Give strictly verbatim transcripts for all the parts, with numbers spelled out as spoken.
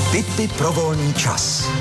Tipy pro volný čas.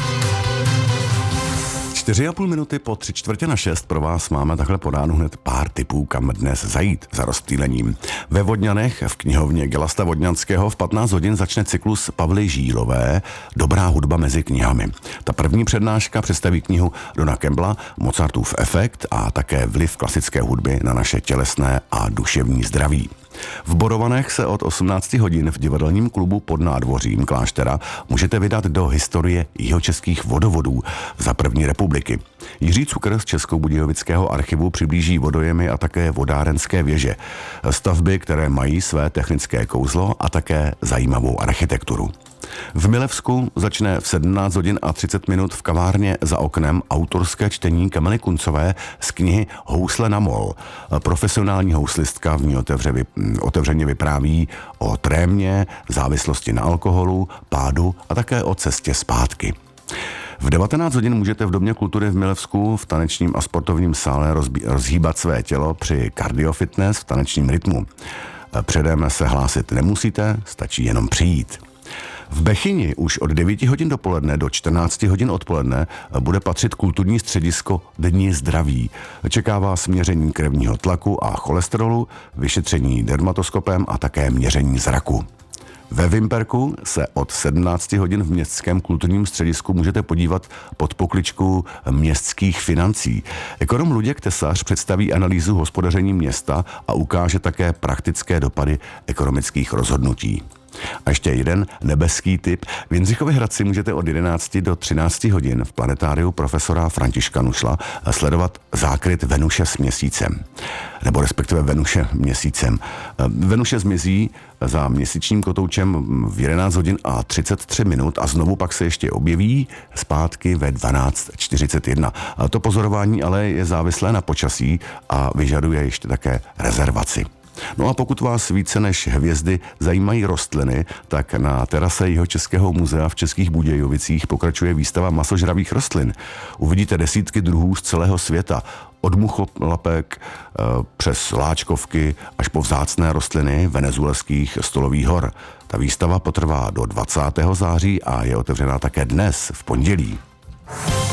Čtyři a půl minuty po tři čtvrtě na šest pro vás máme takhle podáno hned pár tipů, kam dnes zajít za rozptýlením. Ve Vodňanech v knihovně Gelasta Vodňanského v patnáct hodin začne cyklus Pavly Žílové Dobrá hudba mezi knihami. Ta první přednáška představí knihu Dona Campbella Mozartův efekt a také vliv klasické hudby na naše tělesné a duševní zdraví. V Borovanech se od osmnácti hodin v divadelním klubu pod nádvořím kláštera můžete vydat do historie jihočeských vodovodů za první republiky. Jiří Cukr z Českobudějovického archivu přiblíží vodojemy a také vodárenské věže. Stavby, které mají své technické kouzlo a také zajímavou architekturu. V Milevsku začne v sedmnáct hodin a třicet minut v kavárně Za oknem autorské čtení Kamily Kuncové z knihy Housle na mol. Profesionální houslistka v ní otevře, otevřeně vypráví o trémě, závislosti na alkoholu, pádu a také o cestě zpátky. V devatenáct hodin můžete v Domě kultury v Milevsku v tanečním a sportovním sále rozbí, rozhýbat své tělo při cardiofitness v tanečním rytmu. Předem se hlásit nemusíte, stačí jenom přijít. V Bechyni už od devíti hodin dopoledne do čtrnácti hodin odpoledne bude patřit kulturní středisko Dni zdraví. Čeká vás měření krevního tlaku a cholesterolu, vyšetření dermatoskopem a také měření zraku. Ve Vimperku se od sedmnácti hodin v městském kulturním středisku můžete podívat pod pokličku městských financí. Ekonom Luděk Tesař představí analýzu hospodaření města a ukáže také praktické dopady ekonomických rozhodnutí. A ještě jeden nebeský tip. V Jindřichově Hradci můžete od jedenácti do třinácti hodin v planetáriu profesora Františka Nušla sledovat zákryt Venuše s měsícem. Nebo respektive Venuše měsícem. Venuše zmizí za měsíčním kotoučem v jedenáct hodin a třicet tři minut a znovu pak se ještě objeví zpátky ve dvanáct čtyřicet jedna. To pozorování ale je závislé na počasí a vyžaduje ještě také rezervaci. No a pokud vás více než hvězdy zajímají rostliny, tak na terase Jihočeského muzea v Českých Budějovicích pokračuje výstava masožravých rostlin. Uvidíte desítky druhů z celého světa, od mucholapek přes láčkovky až po vzácné rostliny venezuelských stolových hor. Ta výstava potrvá do dvacátého září a je otevřená také dnes, v pondělí.